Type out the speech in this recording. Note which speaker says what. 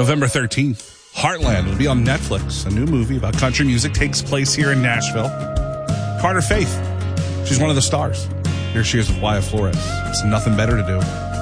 Speaker 1: November 13th, Heartland will be on Netflix. A new movie about country music takes place here in Nashville. Carter Faith, she's one of the stars. Here she is with Wyatt Flores. It's Nothing Better to Do.